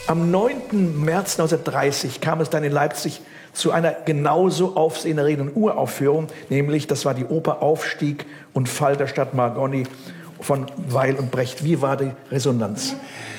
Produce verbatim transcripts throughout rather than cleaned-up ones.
Am neunten März neunzehnhundertdreißig kam es dann in Leipzig zu einer genauso aufsehenerregenden Uraufführung, nämlich, das war die Oper Aufstieg und Fall der Stadt Marconi von Weil und Brecht. Wie war die Resonanz?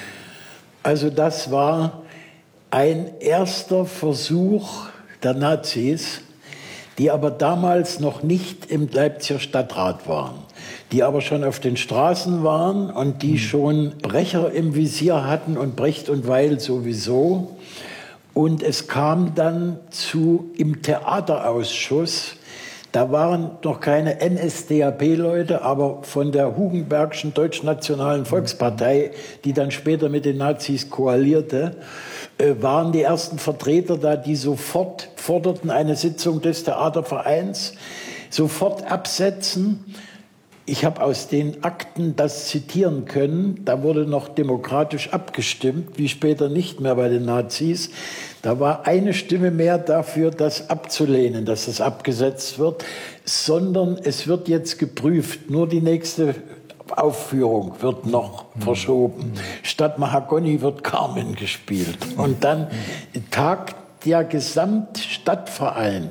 Also das war ein erster Versuch der Nazis, die aber damals noch nicht im Leipziger Stadtrat waren, die aber schon auf den Straßen waren und die schon Brecher im Visier hatten und Brecht und Weil sowieso. Und es kam dann zu im Theaterausschuss, da waren noch keine N S D A P-Leute, aber von der Hugenbergschen Deutschnationalen Volkspartei, die dann später mit den Nazis koalierte, äh, waren die ersten Vertreter da, die sofort forderten eine Sitzung des Theatervereins, sofort absetzen. Ich habe aus den Akten das zitieren können. Da wurde noch demokratisch abgestimmt, wie später nicht mehr bei den Nazis. Da war eine Stimme mehr dafür, das abzulehnen, dass das abgesetzt wird, sondern es wird jetzt geprüft. Nur die nächste Aufführung wird noch verschoben. Statt Mahagoni wird Carmen gespielt. Und dann tagt der Gesamtstadtverein.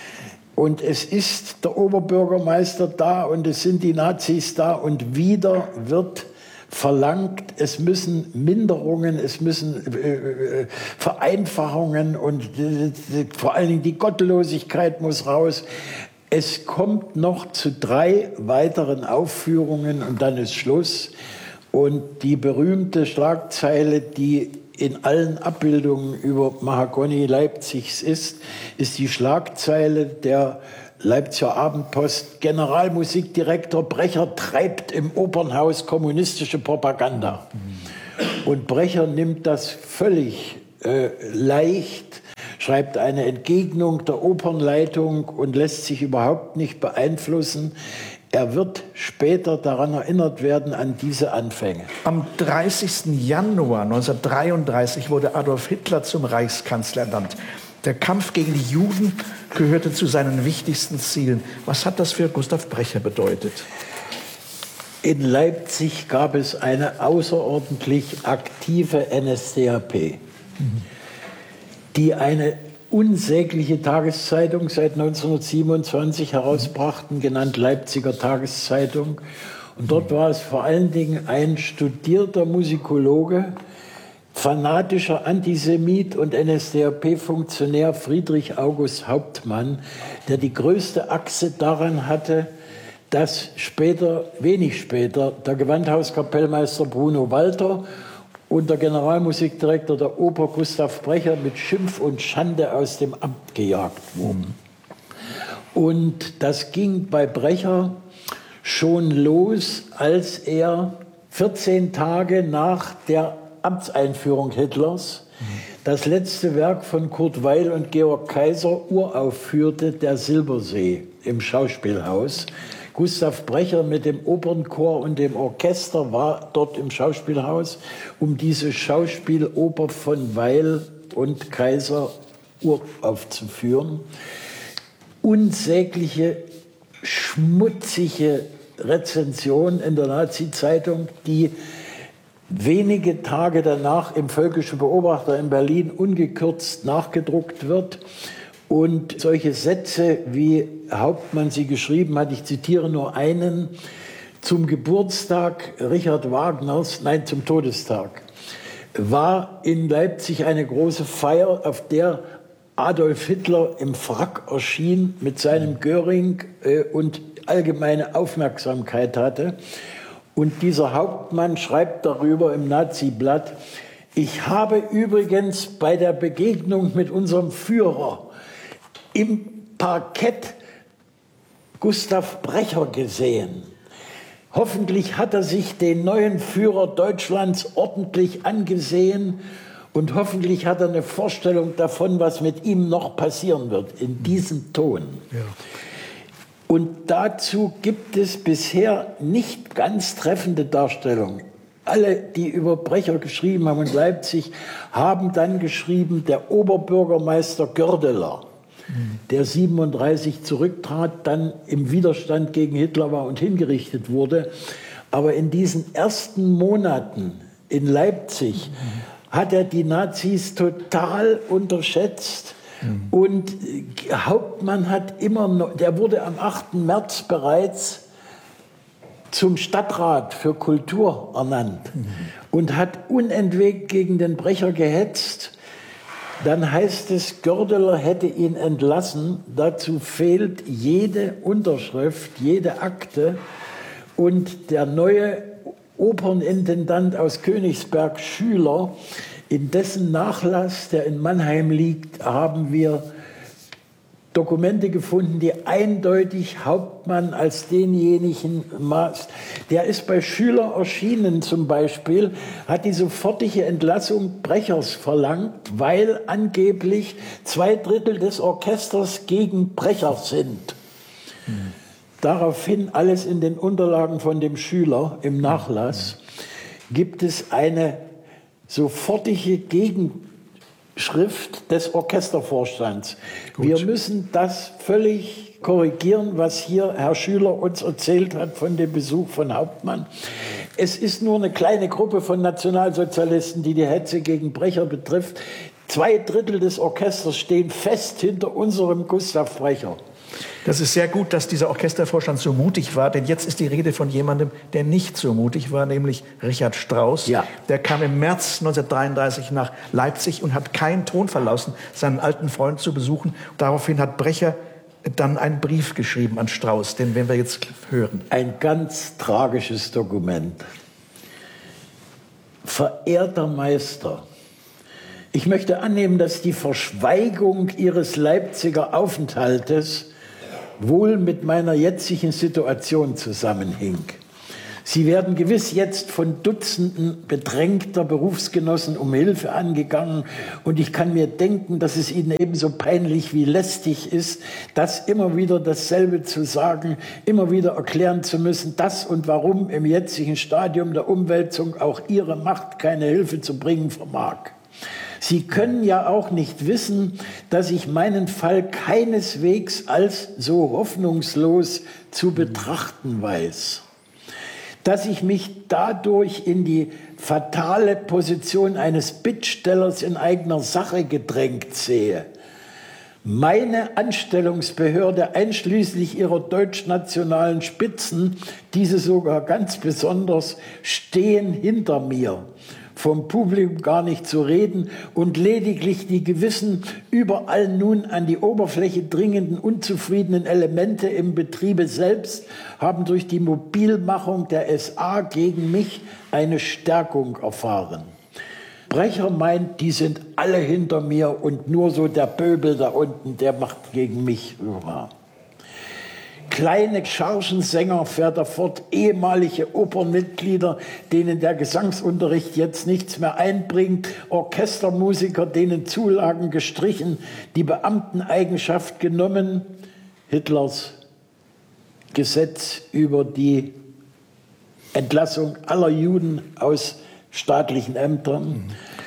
Und es ist der Oberbürgermeister da und es sind die Nazis da und wieder wird verlangt, es müssen Minderungen, es müssen äh, Vereinfachungen und äh, vor allen Dingen die Gottlosigkeit muss raus. Es kommt noch zu drei weiteren Aufführungen und dann ist Schluss. Und die berühmte Schlagzeile, die in allen Abbildungen über Mahagoni Leipzigs ist, ist die Schlagzeile der Leipziger Abendpost: Generalmusikdirektor Brecher treibt im Opernhaus kommunistische Propaganda. Mhm. Und Brecher nimmt das völlig äh, leicht, schreibt eine Entgegnung der Opernleitung und lässt sich überhaupt nicht beeinflussen. Er wird später daran erinnert werden, an diese Anfänge. Am dreißigsten Januar neunzehnhundertdreiunddreißig wurde Adolf Hitler zum Reichskanzler ernannt. Der Kampf gegen die Juden gehörte zu seinen wichtigsten Zielen. Was hat das für Gustav Brecher bedeutet? In Leipzig gab es eine außerordentlich aktive N S D A P, mhm. die eine unsägliche Tageszeitung seit neunzehnhundertsiebenundzwanzig herausbrachten, genannt Leipziger Tageszeitung. Und dort war es vor allen Dingen ein studierter Musikologe, fanatischer Antisemit und N S D A P-Funktionär Friedrich August Hauptmann, der die größte Achse daran hatte, dass später, wenig später, der Gewandhauskapellmeister Bruno Walter und der Generalmusikdirektor der Oper Gustav Brecher mit Schimpf und Schande aus dem Amt gejagt wurden. Und das ging bei Brecher schon los, als er vierzehn Tage nach der Amtseinführung Hitlers das letzte Werk von Kurt Weill und Georg Kaiser uraufführte, Der Silbersee, im Schauspielhaus. Gustav Brecher mit dem Opernchor und dem Orchester war dort im Schauspielhaus, um diese Schauspieloper von Weill und Kaiser uraufzuführen. Unsägliche, schmutzige Rezension in der Nazi-Zeitung, die wenige Tage danach im Völkischen Beobachter in Berlin ungekürzt nachgedruckt wird. Und solche Sätze, wie Hauptmann sie geschrieben hat, ich zitiere nur einen: Zum Geburtstag Richard Wagners, nein, zum Todestag, war in Leipzig eine große Feier, auf der Adolf Hitler im Frack erschien mit seinem Göring äh, und allgemeine Aufmerksamkeit hatte. Und dieser Hauptmann schreibt darüber im Nazi-Blatt: Ich habe übrigens bei der Begegnung mit unserem Führer im Parkett Gustav Brecher gesehen. Hoffentlich hat er sich den neuen Führer Deutschlands ordentlich angesehen und hoffentlich hat er eine Vorstellung davon, was mit ihm noch passieren wird, in diesem Ton. Ja. Und dazu gibt es bisher nicht ganz treffende Darstellungen. Alle, die über Brecher geschrieben haben in Leipzig, haben dann geschrieben, der Oberbürgermeister Gördeler, der siebenunddreißig zurücktrat, dann im Widerstand gegen Hitler war und hingerichtet wurde. Aber in diesen ersten Monaten in Leipzig hat er die Nazis total unterschätzt. Mhm. Und Hauptmann hat immer noch, der wurde am achten März bereits zum Stadtrat für Kultur ernannt mhm. und hat unentwegt gegen den Brecher gehetzt. Dann heißt es, Gördeler hätte ihn entlassen. Dazu fehlt jede Unterschrift, jede Akte. Und der neue Opernintendant aus Königsberg, Schüler, in dessen Nachlass, der in Mannheim liegt, haben wir Dokumente gefunden, die eindeutig Hauptmann als denjenigen maß. Der ist bei Schüler erschienen zum Beispiel, hat die sofortige Entlassung Brechers verlangt, weil angeblich zwei Drittel des Orchesters gegen Brecher sind. Mhm. Daraufhin, alles in den Unterlagen von dem Schüler im Nachlass, gibt es eine sofortige Gegenschrift des Orchestervorstands. Gut. Wir müssen das völlig korrigieren, was hier Herr Schüler uns erzählt hat von dem Besuch von Hauptmann. Es ist nur eine kleine Gruppe von Nationalsozialisten, die die Hetze gegen Brecher betrifft. Zwei Drittel des Orchesters stehen fest hinter unserem Gustav Brecher. Das ist sehr gut, dass dieser Orchestervorstand so mutig war, denn jetzt ist die Rede von jemandem, der nicht so mutig war, nämlich Richard Strauss. Ja. Der kam im März neunzehnhundertdreiunddreißig nach Leipzig und hat keinen Ton verlassen, seinen alten Freund zu besuchen. Daraufhin hat Brecher dann einen Brief geschrieben an Strauss, den werden wir jetzt hören. Ein ganz tragisches Dokument. Verehrter Meister, ich möchte annehmen, dass die Verschweigung Ihres Leipziger Aufenthaltes wohl mit meiner jetzigen Situation zusammenhing. Sie werden gewiss jetzt von Dutzenden bedrängter Berufsgenossen um Hilfe angegangen und ich kann mir denken, dass es Ihnen ebenso peinlich wie lästig ist, das immer wieder dasselbe zu sagen, immer wieder erklären zu müssen, dass und warum im jetzigen Stadium der Umwälzung auch Ihre Macht keine Hilfe zu bringen vermag. Sie können ja auch nicht wissen, dass ich meinen Fall keineswegs als so hoffnungslos zu betrachten weiß. Dass ich mich dadurch in die fatale Position eines Bittstellers in eigener Sache gedrängt sehe. Meine Anstellungsbehörde, einschließlich ihrer deutschnationalen Spitzen, diese sogar ganz besonders, stehen hinter mir. Vom Publikum gar nicht zu reden und lediglich die gewissen, überall nun an die Oberfläche dringenden, unzufriedenen Elemente im Betriebe selbst haben durch die Mobilmachung der S A gegen mich eine Stärkung erfahren. Brecher meint, die sind alle hinter mir und nur so der Pöbel da unten, der macht gegen mich über. Kleine Chargensänger, fährt er fort, ehemalige Opernmitglieder, denen der Gesangsunterricht jetzt nichts mehr einbringt, Orchestermusiker, denen Zulagen gestrichen, die Beamteneigenschaft genommen, Hitlers Gesetz über die Entlassung aller Juden aus staatlichen Ämtern. Mhm.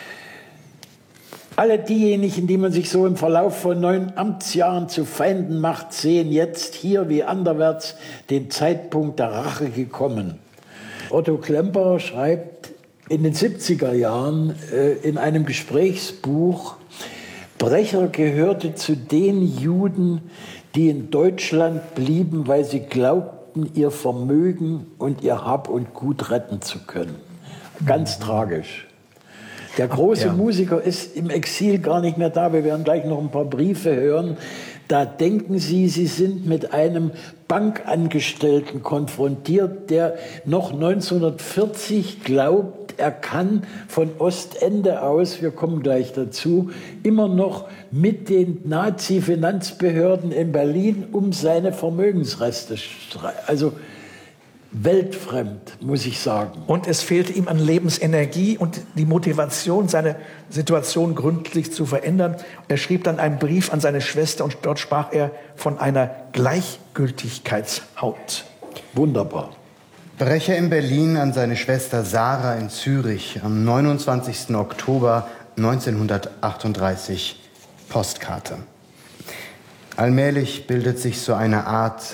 Alle diejenigen, die man sich so im Verlauf von neun Amtsjahren zu Feinden macht, sehen jetzt hier wie anderwärts den Zeitpunkt der Rache gekommen. Otto Klemperer schreibt in den siebziger Jahren äh, in einem Gesprächsbuch, Brecher gehörte zu den Juden, die in Deutschland blieben, weil sie glaubten, ihr Vermögen und ihr Hab und Gut retten zu können. Ganz mhm. tragisch. Der große ja. Musiker ist im Exil gar nicht mehr da. Wir werden gleich noch ein paar Briefe hören. Da denken Sie, Sie sind mit einem Bankangestellten konfrontiert, der noch neunzehnhundertvierzig glaubt, er kann von Ostende aus, wir kommen gleich dazu, immer noch mit den Nazi-Finanzbehörden in Berlin um seine Vermögensreste streiten. Also weltfremd, muss ich sagen. Und es fehlte ihm an Lebensenergie und die Motivation, seine Situation gründlich zu verändern. Er schrieb dann einen Brief an seine Schwester und dort sprach er von einer Gleichgültigkeitshaut. Wunderbar. Brecher in Berlin an seine Schwester Sarah in Zürich am neunundzwanzigsten Oktober neunzehnhundertachtunddreißig. Postkarte. Allmählich bildet sich so eine Art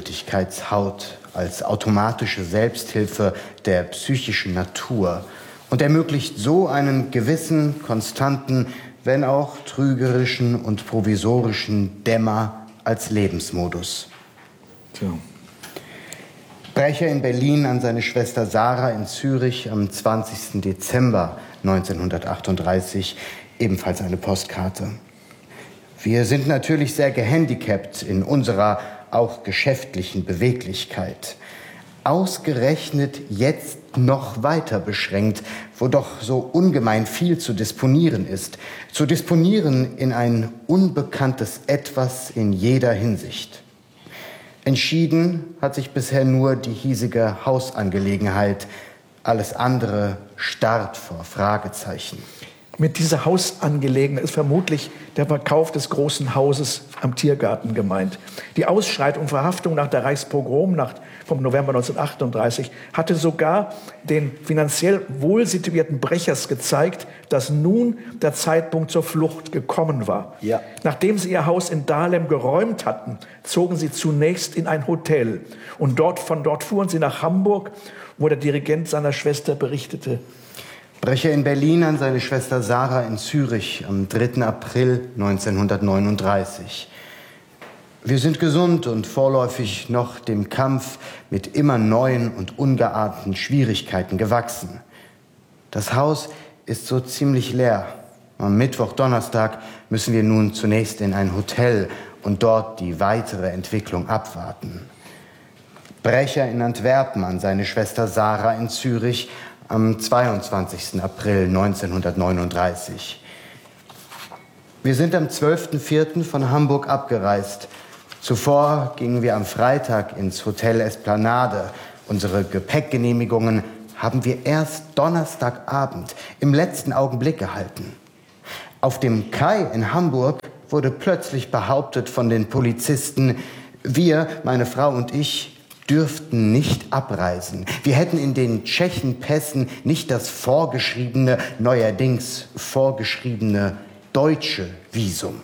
Gleichgültigkeitshaut als automatische Selbsthilfe der psychischen Natur und ermöglicht so einen gewissen, konstanten, wenn auch trügerischen und provisorischen Dämmer als Lebensmodus. Tja. Brecher in Berlin an seine Schwester Sarah in Zürich am zwanzigsten Dezember neunzehnhundertachtunddreißig, ebenfalls eine Postkarte. Wir sind natürlich sehr gehandicapt in unserer auch geschäftlichen Beweglichkeit. Ausgerechnet jetzt noch weiter beschränkt, wo doch so ungemein viel zu disponieren ist. Zu disponieren in ein unbekanntes Etwas in jeder Hinsicht. Entschieden hat sich bisher nur die hiesige Hausangelegenheit. Alles andere starrt vor Fragezeichen. Mit dieser Hausangelegenheit ist vermutlich der Verkauf des großen Hauses am Tiergarten gemeint. Die Ausschreitung und Verhaftung nach der Reichspogromnacht vom November neunzehnhundertachtunddreißig hatte sogar den finanziell wohlsituierten Brechers gezeigt, dass nun der Zeitpunkt zur Flucht gekommen war. Ja. Nachdem sie ihr Haus in Dahlem geräumt hatten, zogen sie zunächst in ein Hotel. Und dort, von dort fuhren sie nach Hamburg, wo der Dirigent seiner Schwester berichtete. Brecher in Berlin an seine Schwester Sarah in Zürich am dritten April neunzehnhundertneununddreißig. Wir sind gesund und vorläufig noch dem Kampf mit immer neuen und ungeahnten Schwierigkeiten gewachsen. Das Haus ist so ziemlich leer. Am Mittwoch, Donnerstag müssen wir nun zunächst in ein Hotel und dort die weitere Entwicklung abwarten. Brecher in Antwerpen an seine Schwester Sarah in Zürich am zweiundzwanzigsten April neunzehnhundertneununddreißig. Wir sind am zwölften vierten von Hamburg abgereist. Zuvor gingen wir am Freitag ins Hotel Esplanade. Unsere Gepäckgenehmigungen haben wir erst Donnerstagabend im letzten Augenblick erhalten. Auf dem Kai in Hamburg wurde plötzlich behauptet von den Polizisten, wir, meine Frau und ich, dürften nicht abreisen. Wir hätten in den Tschechenpässen nicht das vorgeschriebene, neuerdings vorgeschriebene deutsche Visum.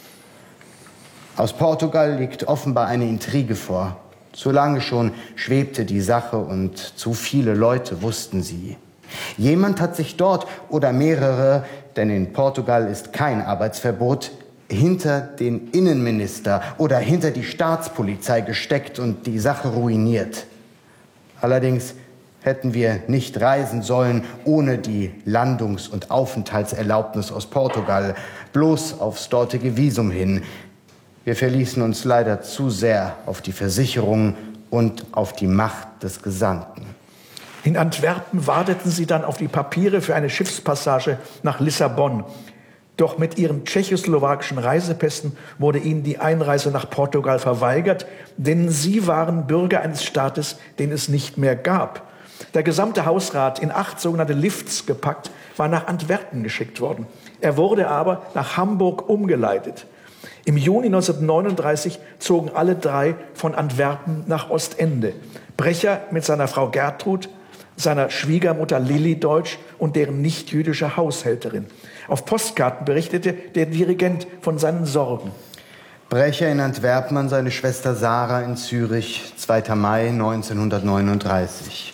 Aus Portugal liegt offenbar eine Intrige vor. So lange schon schwebte die Sache und zu viele Leute wussten sie. Jemand hat sich dort oder mehrere, denn in Portugal ist kein Arbeitsverbot, hinter den Innenminister oder hinter die Staatspolizei gesteckt und die Sache ruiniert. Allerdings hätten wir nicht reisen sollen ohne die Landungs- und Aufenthaltserlaubnis aus Portugal, bloß aufs dortige Visum hin. Wir verließen uns leider zu sehr auf die Versicherung und auf die Macht des Gesandten. In Antwerpen warteten sie dann auf die Papiere für eine Schiffspassage nach Lissabon. Doch mit ihren tschechoslowakischen Reisepässen wurde ihnen die Einreise nach Portugal verweigert, denn sie waren Bürger eines Staates, den es nicht mehr gab. Der gesamte Hausrat, in acht sogenannte Lifts gepackt, war nach Antwerpen geschickt worden. Er wurde aber nach Hamburg umgeleitet. Im Juni neunzehnhundertneununddreißig zogen alle drei von Antwerpen nach Ostende. Brecher mit seiner Frau Gertrud, seiner Schwiegermutter Lilli Deutsch und deren nichtjüdischer Haushälterin. Auf Postkarten berichtete der Dirigent von seinen Sorgen. Brecher in Antwerpen an seine Schwester Sarah in Zürich, zweiter Mai neunzehnhundertneununddreißig.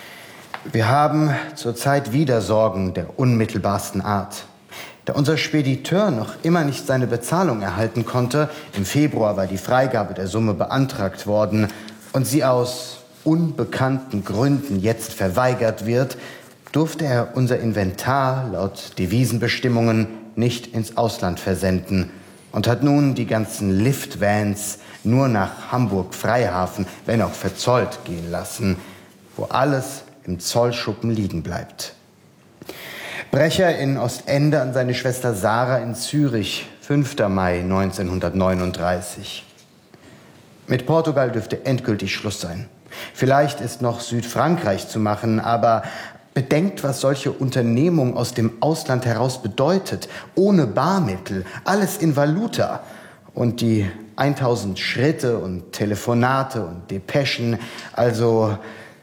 Wir haben zurzeit wieder Sorgen der unmittelbarsten Art. Da unser Spediteur noch immer nicht seine Bezahlung erhalten konnte, im Februar war die Freigabe der Summe beantragt worden und sie aus unbekannten Gründen jetzt verweigert wird, durfte er unser Inventar laut Devisenbestimmungen nicht ins Ausland versenden und hat nun die ganzen Liftvans nur nach Hamburg-Freihafen, wenn auch verzollt, gehen lassen, wo alles im Zollschuppen liegen bleibt. Brecher in Ostende an seine Schwester Sarah in Zürich, fünfter Mai neunzehnhundertneununddreißig. Mit Portugal dürfte endgültig Schluss sein. Vielleicht ist noch Südfrankreich zu machen, aber bedenkt, was solche Unternehmung aus dem Ausland heraus bedeutet. Ohne Barmittel, alles in Valuta. Und die tausend Schritte und Telefonate und Depeschen. Also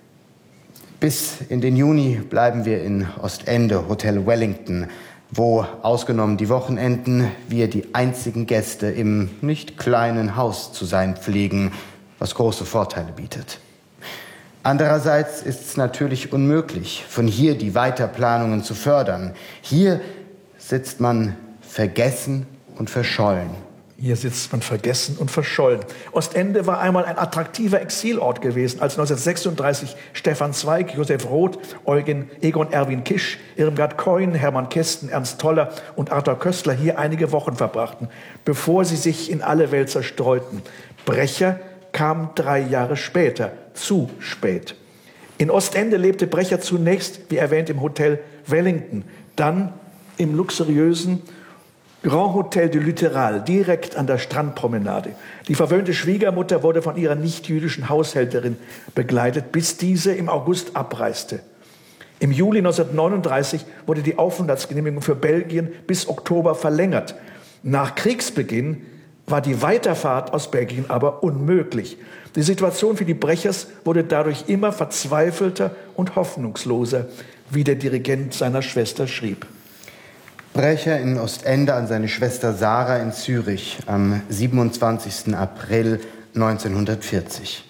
bis in den Juni bleiben wir in Ostende, Hotel Wellington, wo, ausgenommen die Wochenenden, wir die einzigen Gäste im nicht kleinen Haus zu sein pflegen, was große Vorteile bietet. Andererseits ist es natürlich unmöglich, von hier die Weiterplanungen zu fördern. Hier sitzt man vergessen und verschollen. Hier sitzt man vergessen und verschollen. Ostende war einmal ein attraktiver Exilort gewesen, als neunzehnhundertsechsunddreißig Stefan Zweig, Josef Roth, Eugen, Egon Erwin Kisch, Irmgard Keun, Hermann Kästen, Ernst Toller und Arthur Köstler hier einige Wochen verbrachten, bevor sie sich in alle Welt zerstreuten. Brecher kam drei Jahre später, zu spät. In Ostende lebte Brecher zunächst, wie erwähnt, im Hotel Wellington, dann im luxuriösen Grand Hotel du Littoral, direkt an der Strandpromenade. Die verwöhnte Schwiegermutter wurde von ihrer nichtjüdischen Haushälterin begleitet, bis diese im August abreiste. Im Juli neunzehnhundertneununddreißig wurde die Aufenthaltsgenehmigung für Belgien bis Oktober verlängert. Nach Kriegsbeginn war die Weiterfahrt aus Belgien aber unmöglich. Die Situation für die Brechers wurde dadurch immer verzweifelter und hoffnungsloser, wie der Dirigent seiner Schwester schrieb. Brecher in Ostende an seine Schwester Sarah in Zürich am siebenundzwanzigsten April neunzehnhundertvierzig.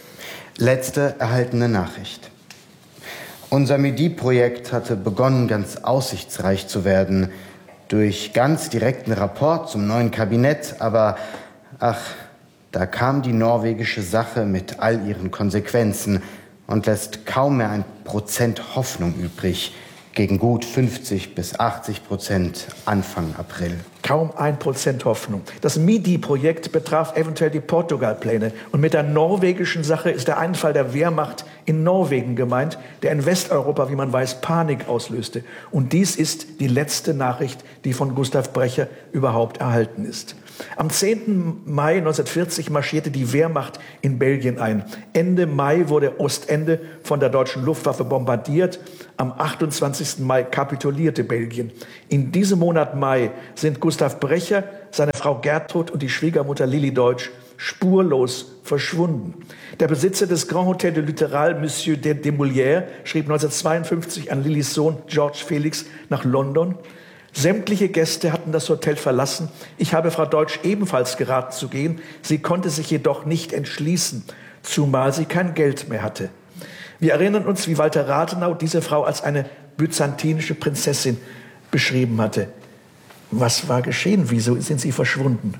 Letzte erhaltene Nachricht. Unser Midi-Projekt hatte begonnen, ganz aussichtsreich zu werden, durch ganz direkten Rapport zum neuen Kabinett, aber ach, da kam die norwegische Sache mit all ihren Konsequenzen und lässt kaum mehr ein Prozent Hoffnung übrig, gegen gut fünfzig bis achtzig Prozent Anfang April. Kaum ein Prozent Hoffnung. Das Midi-Projekt betraf eventuell die Portugal-Pläne. Und mit der norwegischen Sache ist der Einfall der Wehrmacht in Norwegen gemeint, der in Westeuropa, wie man weiß, Panik auslöste. Und dies ist die letzte Nachricht, die von Gustav Brecher überhaupt erhalten ist. Am zehnten Mai neunzehnhundertvierzig marschierte die Wehrmacht in Belgien ein. Ende Mai wurde Ostende von der deutschen Luftwaffe bombardiert. Am achtundzwanzigsten Mai kapitulierte Belgien. In diesem Monat Mai sind Gustav Brecher, seine Frau Gertrud und die Schwiegermutter Lilli Deutsch spurlos verschwunden. Der Besitzer des Grand Hotel du Littoral, Monsieur de Demoulières, schrieb neunzehnhundertzweiundfünfzig an Lillis Sohn George Felix nach London: Sämtliche Gäste hatten das Hotel verlassen. Ich habe Frau Deutsch ebenfalls geraten zu gehen. Sie konnte sich jedoch nicht entschließen, zumal sie kein Geld mehr hatte. Wir erinnern uns, wie Walter Rathenau diese Frau als eine byzantinische Prinzessin beschrieben hatte. Was war geschehen? Wieso sind sie verschwunden?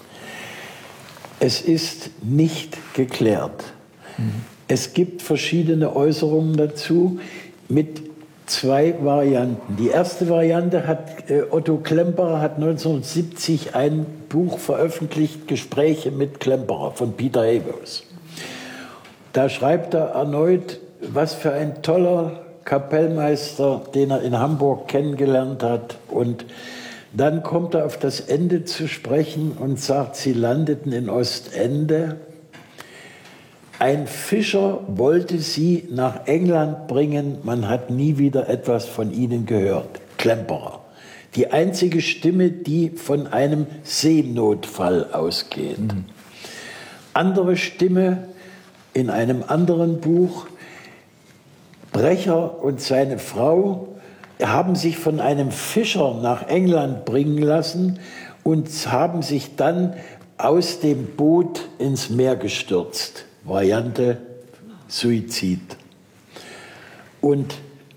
Es ist nicht geklärt. Mhm. Es gibt verschiedene Äußerungen dazu mit zwei Varianten. Die erste Variante hat äh, Otto Klemperer hat neunzehnhundertsiebzig ein Buch veröffentlicht, Gespräche mit Klemperer von Peter Hevos. Da schreibt er erneut, was für ein toller Kapellmeister, den er in Hamburg kennengelernt hat. Und dann kommt er auf das Ende zu sprechen und sagt, sie landeten in Ostende. Ein Fischer wollte sie nach England bringen, man hat nie wieder etwas von ihnen gehört. Klemperer. Die einzige Stimme, die von einem Seenotfall ausgeht. Mhm. Andere Stimme in einem anderen Buch: Brecher und seine Frau haben sich von einem Fischer nach England bringen lassen und haben sich dann aus dem Boot ins Meer gestürzt. Variante Suizid. Und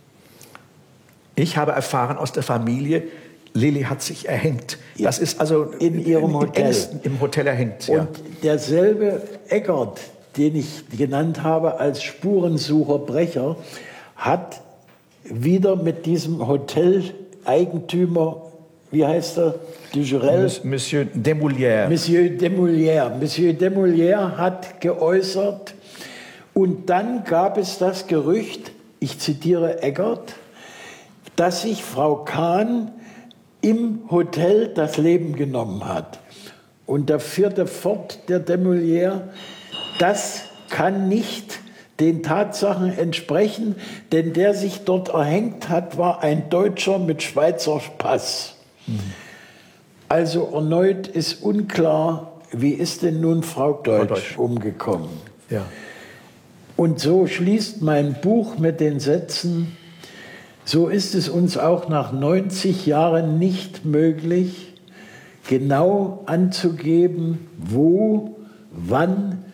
ich habe erfahren aus der Familie, Lilli hat sich erhängt. Ja, das ist also in ihrem Hotel. Engsten, im Hotel erhängt. Ja. Und derselbe Eggert, den ich genannt habe als Spurensucher Brecher, hat wieder mit diesem Hotel-Eigentümer, wie heißt er? Dujurel? Monsieur Demoulières. Monsieur Demoulières. Monsieur Demoulières hat geäußert, und dann gab es das Gerücht, ich zitiere Eggert, dass sich Frau Kahn im Hotel das Leben genommen hat. Und da führte fort der Demoulières, das kann nicht den Tatsachen entsprechen, denn der sich dort erhängt hat, war ein Deutscher mit Schweizer Pass. Mhm. Also erneut ist unklar, wie ist denn nun Frau Deutsch, Frau Deutsch. umgekommen. Ja. Und so schließt mein Buch mit den Sätzen: So ist es uns auch nach neunzig Jahren nicht möglich, genau anzugeben, wo, wann,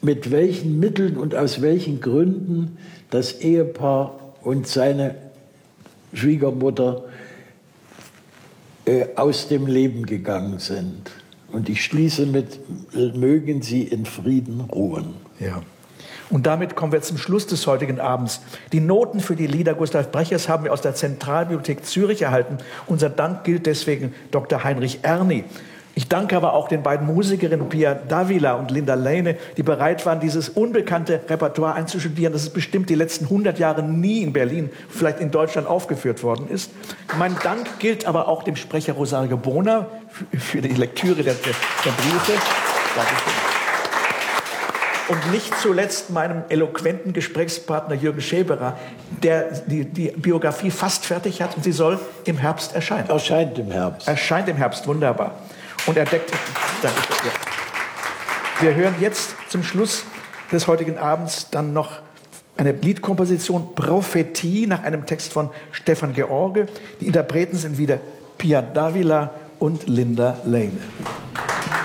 mit welchen Mitteln und aus welchen Gründen das Ehepaar und seine Schwiegermutter äh, aus dem Leben gegangen sind. Und ich schließe mit, mögen sie in Frieden ruhen. Ja. Und damit kommen wir zum Schluss des heutigen Abends. Die Noten für die Lieder Gustav Brechers haben wir aus der Zentralbibliothek Zürich erhalten. Unser Dank gilt deswegen Doktor Heinrich Erni. Ich danke aber auch den beiden Musikerinnen Pia Davila und Linda Lane, die bereit waren, dieses unbekannte Repertoire einzustudieren, das es bestimmt die letzten hundert Jahre nie in Berlin, vielleicht in Deutschland aufgeführt worden ist. Mein Dank gilt aber auch dem Sprecher Rosario Bona für die Lektüre der, der Briefe. Dankeschön. Und nicht zuletzt meinem eloquenten Gesprächspartner Jürgen Schäberer, der die, die Biografie fast fertig hat und sie soll im Herbst erscheinen. Erscheint im Herbst. Erscheint im Herbst, wunderbar. Und er deckt. Danke. Wir hören jetzt zum Schluss des heutigen Abends dann noch eine Liedkomposition Prophetie nach einem Text von Stefan George. Die Interpreten sind wieder Pia Davila und Linda Lane.